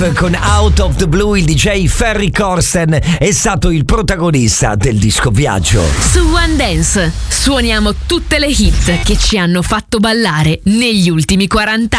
Con Out of the Blue il DJ Ferry Corsten è stato il protagonista del disco Viaggio. Su One Dance suoniamo tutte le hit che ci hanno fatto ballare negli ultimi 40